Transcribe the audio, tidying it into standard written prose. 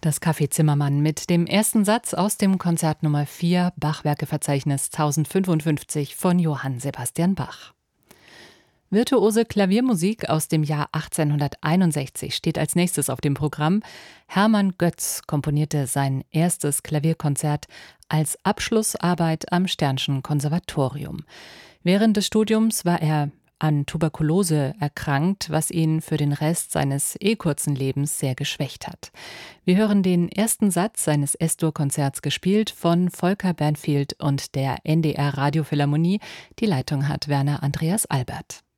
Das Café Zimmermann mit dem ersten Satz aus dem Konzert Nummer 4, Bachwerkeverzeichnis 1055 von Johann Sebastian Bach. Virtuose Klaviermusik aus dem Jahr 1861 steht als nächstes auf dem Programm. Hermann Götz komponierte sein erstes Klavierkonzert als Abschlussarbeit am Stern'schen Konservatorium. Während des Studiums war er an Tuberkulose erkrankt, was ihn für den Rest seines kurzen Lebens sehr geschwächt hat. Wir hören den ersten Satz seines S-Dur-Konzerts gespielt von Volker Bernfield und der NDR Radiophilharmonie. Die Leitung hat Werner Andreas Albert.